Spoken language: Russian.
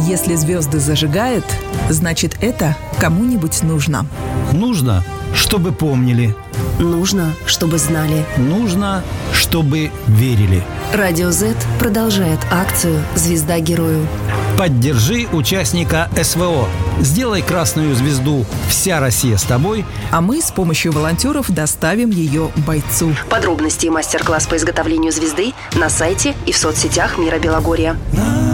Если звезды зажигают, значит это кому-нибудь нужно. Нужно, чтобы помнили. Нужно, чтобы знали. Нужно, чтобы верили. Радио Z продолжает акцию «Звезда герою». Поддержи участника СВО. Сделай красную звезду «Вся Россия с тобой». А мы с помощью волонтеров доставим ее бойцу. Подробности и мастер-класс по изготовлению звезды на сайте и в соцсетях Мира Белогорья.